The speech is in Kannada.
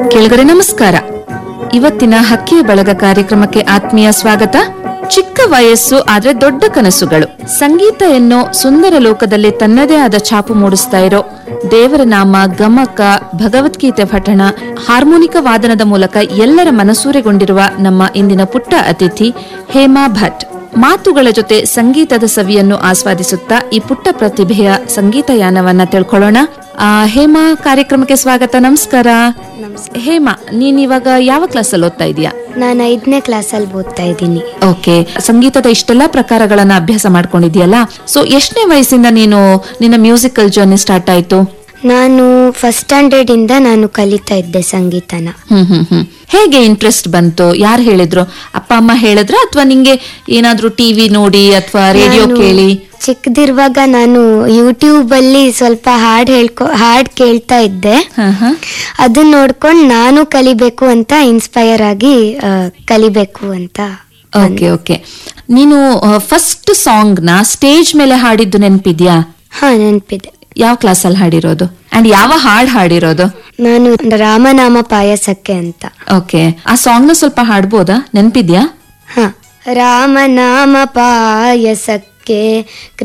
ಕೇಳುಗರೆ ನಮಸ್ಕಾರ. ಇವತ್ತಿನ ಹಕ್ಕಿಯ ಬಳಗ ಕಾರ್ಯಕ್ರಮಕ್ಕೆ ಆತ್ಮೀಯ ಸ್ವಾಗತ. ಚಿಕ್ಕ ವಯಸ್ಸು ಆದ್ರೆ ದೊಡ್ಡ ಕನಸುಗಳು. ಸಂಗೀತ ಎನ್ನೋ ಸುಂದರ ಲೋಕದಲ್ಲಿ ತನ್ನದೇ ಆದ ಛಾಪು ಮೂಡಿಸ್ತಾ ಇರೋ ದೇವರ ನಾಮ, ಗಮಕ, ಭಗವದ್ಗೀತೆ ಪಠಣ, ಹಾರ್ಮೋನಿಕ ವಾದನದ ಮೂಲಕ ಎಲ್ಲರ ಮನಸೂರೆಗೊಂಡಿರುವ ನಮ್ಮ ಇಂದಿನ ಪುಟ್ಟ ಅತಿಥಿ ಹೇಮಾ ಭಟ್. ಮಾತುಗಳ ಜೊತೆ ಸಂಗೀತದ ಸವಿಯನ್ನು ಆಸ್ವಾದಿಸುತ್ತಾ ಈ ಪುಟ್ಟ ಪ್ರತಿಭೆಯ ಸಂಗೀತ ಯಾನವನ್ನ ತಿಳ್ಕೊಳ್ಳೋಣ. ಹೇಮಾ, ಕಾರ್ಯಕ್ರಮಕ್ಕೆ ಸ್ವಾಗತ. ನಮಸ್ಕಾರ. ಹೇಮಾ, ನೀನ್ ಇವಾಗ ಯಾವ ಕ್ಲಾಸ್ ಅಲ್ಲಿ ಓದ್ತಾ ಇದೀಯಾ? ನಾನು 5ನೇ ಕ್ಲಾಸಲ್ಲಿ ಓದ್ತಾ ಇದ್ದೀನಿ. ಓಕೆ, ಸಂಗೀತದ ಇಷ್ಟೆಲ್ಲಾ ಪ್ರಕಾರಗಳನ್ನ ಅಭ್ಯಾಸ ಮಾಡ್ಕೊಂಡಿದ್ಯಲ್ಲ, ಸೊ ಎಷ್ಟನೇ ವಯಸ್ಸಿಂದ ನೀನು ನಿನ್ನ ಮ್ಯೂಸಿಕಲ್ ಜರ್ನಿ ಸ್ಟಾರ್ಟ್ ಆಯ್ತು? ನಾನು ಫಸ್ಟ್ ಸ್ಟ್ಯಾಂಡರ್ಡ್ ಇಂದ ನಾನು ಕಲಿತಾ ಇದ್ದೆ ಸಂಗೀತನ. ಹೇಗೆ ಇಂಟ್ರೆಸ್ಟ್ ಬಂತು? ಯಾರು ಹೇಳಿದ್ರು? ಅಪ್ಪ ಅಮ್ಮ ಹೇಳಿದ್ರ ಅಥವಾ ನಿಂಗೆ ಏನಾದ್ರೂ ಟಿವಿ ನೋಡಿ ಅಥವಾ ರೇಡಿಯೋ ಕೇಳಿ? ಚಿಕ್ಕದಿರುವಾಗ ನಾನು ಯೂಟ್ಯೂಬ್ ಅಲ್ಲಿ ಸ್ವಲ್ಪ ಹಾಡ್ ಕೇಳ್ತಾ ಇದ್ದೆ. ಅದನ್ನ ನೋಡ್ಕೊಂಡು ನಾನು ಕಲಿಬೇಕು ಅಂತ ಇನ್ಸ್ಪೈರ್ ಆಗಿ ಕಲಿಬೇಕು ಅಂತ. ಓಕೆ. ನೀನು ಫಸ್ಟ್ ಸಾಂಗ್ ನ ಸ್ಟೇಜ್ ಮೇಲೆ ಹಾಡಿದ್ದು ನೆನಪಿದ್ಯಾ? ಹಾ, ನೆನಪಿದೆ. ಯಾವ ಕ್ಲಾಸ್ ಅಲ್ಲಿ ಹಾಡಿರೋದು ಅಂಡ್ ಯಾವ ಹಾಡ್ ಹಾಡಿರೋದು? ನಾನು ರಾಮನಾಮ ಪಾಯಸಕ್ಕೆ ಅಂತ. ಓಕೆ, ಆ ಸಾಂಗ್ ನ ಸ್ವಲ್ಪ ಹಾಡ್ಬೋದಾ? ನೆನಪಿದ್ಯಾ? ರಾಮನಾಮ ಪಾಯಸಕ್ಕೆ